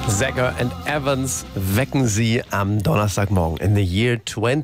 Zagger and Evans wecken Sie am Donnerstagmorgen in the year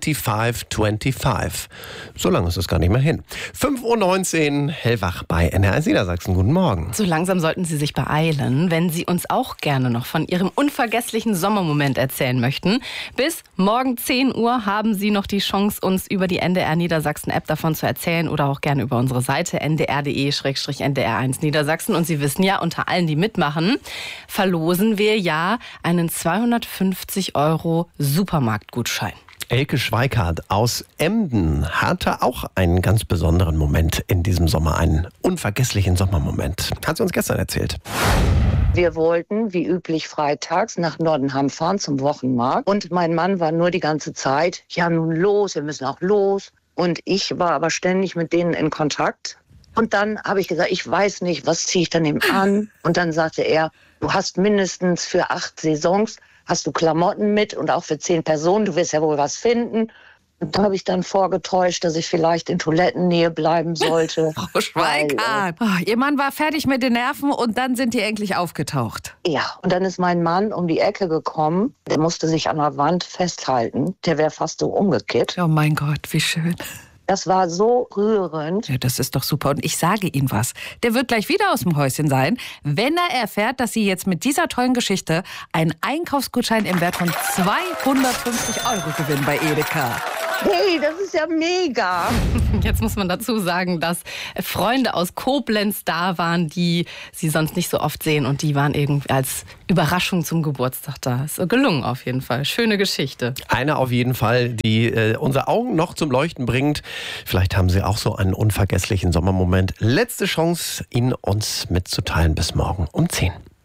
2525. So lange ist es gar nicht mehr hin. 5:19 Uhr, hellwach bei NR1 Niedersachsen. Guten Morgen. So langsam sollten Sie sich beeilen, wenn Sie uns auch gerne noch von Ihrem unvergesslichen Sommermoment erzählen möchten. Bis morgen 10 Uhr haben Sie noch die Chance, uns über die NDR Niedersachsen App davon zu erzählen oder auch gerne über unsere Seite ndr.de/ndr1 Niedersachsen. Und Sie wissen ja, unter allen, die mitmachen, verlosen wir ja einen 250 € Supermarktgutschein. Elke Schweikart aus Emden hatte auch einen ganz besonderen Moment in diesem Sommer, einen unvergesslichen Sommermoment. Hat sie uns gestern erzählt. Wir wollten, wie üblich, freitags nach Nordenham fahren zum Wochenmarkt. Und mein Mann war nur die ganze Zeit, ja nun los, wir müssen auch los. Und ich war aber ständig mit denen in Kontakt. Und dann habe ich gesagt, ich weiß nicht, was ziehe ich dann eben an? Und dann sagte er, du hast mindestens für 8 Saisons, hast du Klamotten mit und auch für 10 Personen, du wirst ja wohl was finden. Und da habe ich dann vorgetäuscht, dass ich vielleicht in Toilettennähe bleiben sollte. Frau Schweikart. Ihr Mann war fertig mit den Nerven und dann sind die endlich aufgetaucht. Ja, und dann ist mein Mann um die Ecke gekommen. Der musste sich an der Wand festhalten. Der wäre fast so umgekippt. Oh mein Gott, wie schön. Das war so rührend. Ja, das ist doch super. Und ich sage Ihnen was. Der wird gleich wieder aus dem Häuschen sein, wenn er erfährt, dass Sie jetzt mit dieser tollen Geschichte einen Einkaufsgutschein im Wert von 250 € gewinnen bei Edeka. Hey, das ist ja mega. Jetzt muss man dazu sagen, dass Freunde aus Koblenz da waren, die Sie sonst nicht so oft sehen. Und die waren irgendwie als Überraschung zum Geburtstag da. Ist gelungen auf jeden Fall. Schöne Geschichte. Eine auf jeden Fall, die unsere Augen noch zum Leuchten bringt. Vielleicht haben Sie auch so einen unvergesslichen Sommermoment. Letzte Chance, ihn uns mitzuteilen bis morgen um 10 Uhr.